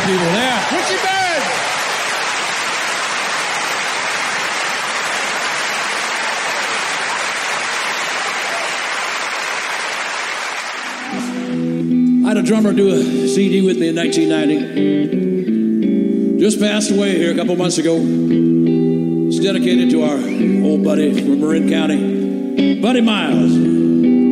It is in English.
people. Yeah. Richie Bird. I had a drummer do a CD with me in 1990. Just passed away here a couple months ago. It's dedicated to our old buddy from Marin County, Buddy Miles.